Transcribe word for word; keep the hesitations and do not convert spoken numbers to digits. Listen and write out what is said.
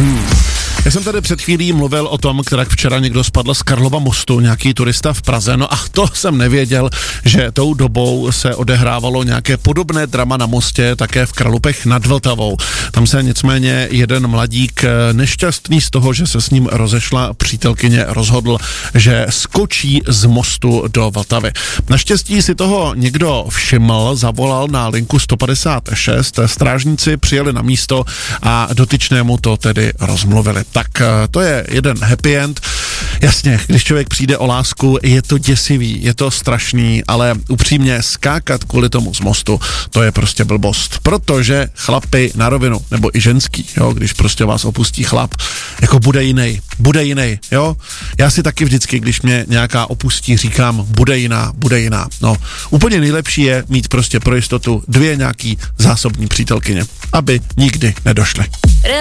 Hmm. Já jsem tady před chvílí mluvil o tom, jak včera někdo spadl z Karlova mostu, nějaký turista v Praze, no a to jsem nevěděl, že tou dobou se odehrávalo nějaké podobné drama na mostě, také v Kralupech nad Vltavou. Tam se nicméně jeden mladík nešťastný z toho, že se s ním rozešla přítelkyně, rozhodl, že skočí z mostu do Vltavy. Naštěstí si toho někdo všiml, zavolal na linku sto padesát šest, strážníci přijeli na místo a dotyčnému to tedy rozmluvili. Tak to je jeden happy end. Jasně, když člověk přijde o lásku, je to děsivý, je to strašný, ale upřímně skákat kvůli tomu z mostu, to je prostě blbost. Protože chlapi na rovinu, nebo i ženský, jo, když prostě vás opustí chlap, jako bude jiný, bude jiný, jo. Já si taky vždycky, když mě nějaká opustí, říkám, bude jiná, bude jiná. No, úplně nejlepší je mít prostě pro jistotu dvě nějaký zásobní přítelkyně, aby nikdy nedošly.